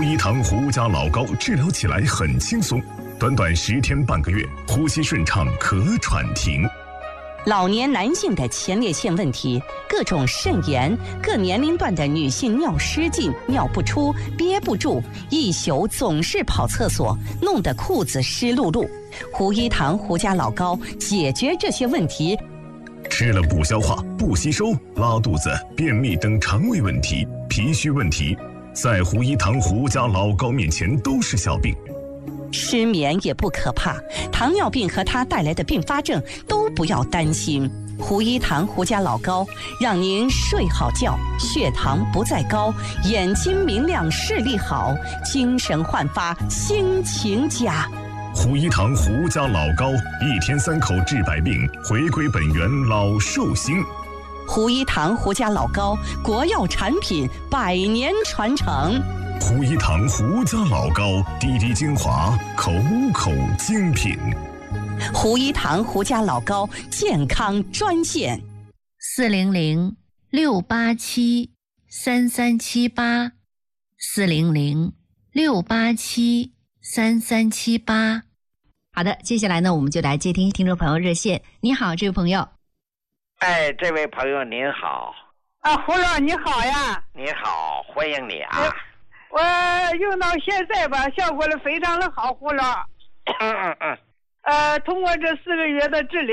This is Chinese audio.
一堂胡家老高治疗起来很轻松，短短10天半个月，呼吸顺畅，可喘停。 老年男性的前列腺问题，各种肾炎，各年龄段的女性尿失禁、尿不出、憋不住，一宿总是跑厕所，弄得裤子湿漉漉。胡一堂胡家老高解决这些问题。 吃了不消化、不吸收、拉肚子、便秘等肠胃问题、脾虚问题，在胡一堂胡家老高面前都是小病。 失眠也不可怕，糖尿病和它带来的并发症都不要担心。胡一堂胡家老高让您睡好觉，血糖不再高，眼睛明亮，视力好，精神焕发，心情佳。 胡一堂胡家老高，1天3口治百病，回归本源老寿星。 胡一堂胡家老高，国药产品，100年传承。 胡一堂胡家老高，滴滴精华，口口精品。 胡一堂胡家老高健康专线 ：400-687-3378，400-687-3378。好的，接下来呢，我们就来接听听众朋友热线。你好，这位朋友。 哎，这位朋友您好。 啊，胡老你好呀。 你好，欢迎你啊。 我用到现在吧，效果非常的好，胡老。 通过这4个月的治疗。